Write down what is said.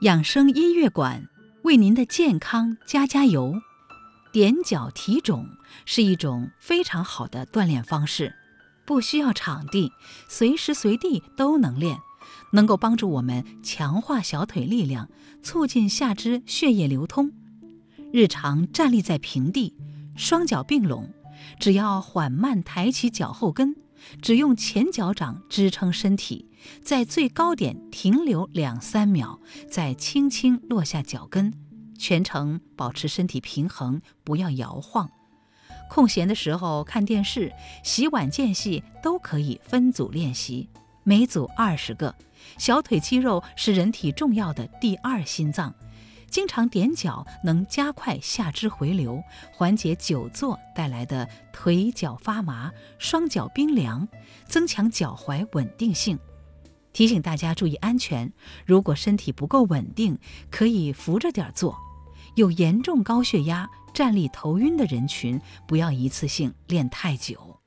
养生音乐馆为您的健康加油。踮脚提踵是一种非常好的锻炼方式，不需要场地，随时随地都能练，能够帮助我们强化小腿力量，促进下肢血液流通。日常站立在平地，双脚并拢，只要缓慢抬起脚后跟，只用前脚掌支撑身体，在最高点停留2-3秒，再轻轻落下脚跟，全程保持身体平衡，不要摇晃。空闲的时候看电视、洗碗间隙都可以分组练习，每组20个。小腿肌肉是人体重要的第2心脏，经常踮脚能加快下肢回流，缓解久坐带来的腿脚发麻、双脚冰凉，增强脚踝稳定性。提醒大家注意安全，如果身体不够稳定，可以扶着点坐。有严重高血压、站立头晕的人群，不要一次性练太久。